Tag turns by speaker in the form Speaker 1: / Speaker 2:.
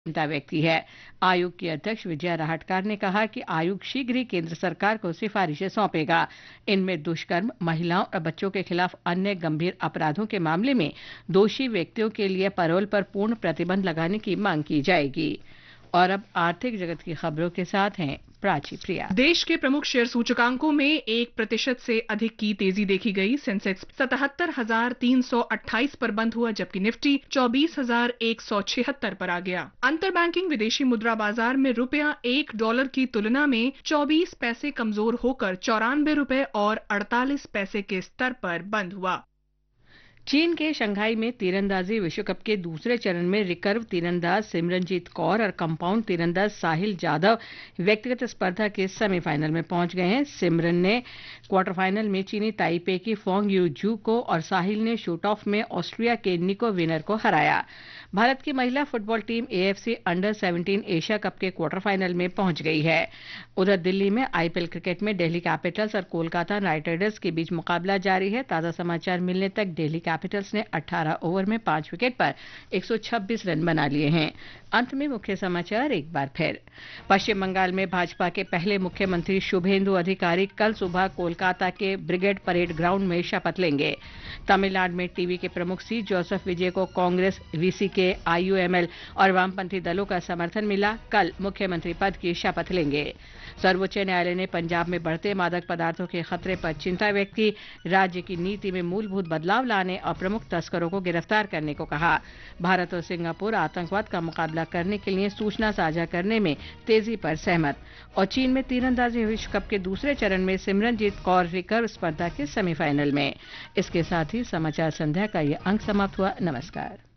Speaker 1: चिंता व्यक्त की है। आयोग की अध्यक्ष विजया राहटकर ने कहा कि आयोग शीघ्र ही केंद्र सरकार को सिफारिशें सौंपेगा। इनमें दुष्कर्म, महिलाओं और बच्चों के खिलाफ अन्य गंभीर अपराधों के मामले में दोषी व्यक्तियों के लिए पैरोल पर पूर्ण प्रतिबंध लगाने की मांग की जाएगी। और अब आर्थिक जगत की खबरों के साथ हैं प्राची प्रिया।
Speaker 2: देश के प्रमुख शेयर सूचकांकों में 1% से अधिक की तेजी देखी गई। सेंसेक्स 77,328 पर बंद हुआ, जबकि निफ्टी 24,176 पर आ गया। अंतर बैंकिंग विदेशी मुद्रा बाजार में रुपया $1 की तुलना में 24 पैसे कमजोर होकर 94 रुपए और 48 पैसे के स्तर पर बंद हुआ।
Speaker 1: चीन के शंघाई में तीरंदाजी विश्व कप के दूसरे चरण में रिकर्व तीरंदाज सिमरनजीत कौर और कंपाउंड तीरंदाज साहिल जाधव व्यक्तिगत स्पर्धा के सेमीफाइनल में पहुंच गए हैं। सिमरन ने क्वार्टर फाइनल में चीनी ताइपे की फोंग यू जू को और साहिल ने शूट ऑफ में ऑस्ट्रिया के निको विनर को हराया। भारत की महिला football team AFC under 17 Asia cup के क्वार्टर फाइनल में पहुंच गई है। उधर दिल्ली में आईपीएल क्रिकेट में दिल्ली कैपिटल्स और कोलकाता नाइट राइडर्स के बीच मुकाबला जारी है। ताजा समाचार मिलने तक दिल्ली कैपिटल्स ने 18 ओवर में 5 विकेट पर 126 रन बना लिए हैं। अंत में मुख्य समाचार एक बार फिर। पश्चिम बंगाल में भाजपा के पहले मुख्यमंत्री शुभेंदु अधिकारी कल सुबह कोलकाता के ब्रिगेड परेड ग्राउंड में शपथ लेंगे। तमिलनाडु में टीवी के प्रमुख सी जोसेफ विजय को कांग्रेस, वीसीके, आईयूएमएल और वामपंथी दलों का समर्थन मिला। कल मुख्यमंत्री पद की शपथ लेंगे। सर्वोच्च न्यायालय ने पंजाब में बढ़ते मादक पदार्थों के खतरे पर चिंता व्यक्त की। राज्य की नीति में मूलभूत बदलाव लाने और प्रमुख तस्करों को गिरफ्तार करने को कहा। भारत और सिंगापुर आतंकवाद का मुकाबला करने के लिए सूचना साझा करने में तेजी पर सहमत। और चीन में तीरंदाजी विश्व कप के दूसरे चरण में सिमरनजीत कौर रिकर्व स्पर्धा के सेमीफाइनल में। इसके साथ ही समाचार संध्या का ये अंक समाप्त हुआ। नमस्कार।